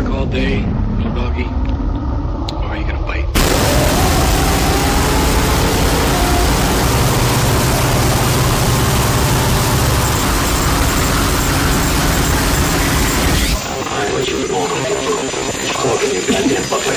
work all day, no doggy? Or are you gonna fight? 我就弄，靠着你赶紧把开